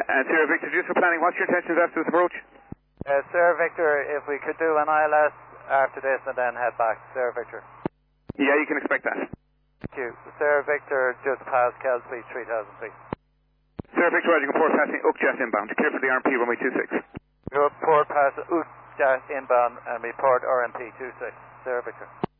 Sierra Victor, just for planning, what's your intentions after this approach? Sierra Victor, if we could do an ILS after this and then head back. Sierra Victor. Yeah, you can expect that. Thank you. Sierra Victor, just past Kelsby, 3000 feet. Sierra Victor, Roger, report passing Ukjet inbound. Clear for the RMP runway 26. Report past Ukjet inbound and report RMP 26. Sierra Victor.